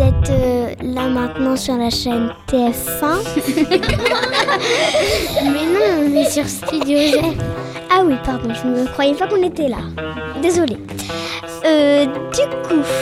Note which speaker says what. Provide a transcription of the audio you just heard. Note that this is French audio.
Speaker 1: êtes là maintenant sur la chaîne TF1. Mais non, on est sur Studio Z. Ah oui, pardon, je ne croyais pas qu'on était là. Désolée. Du coup...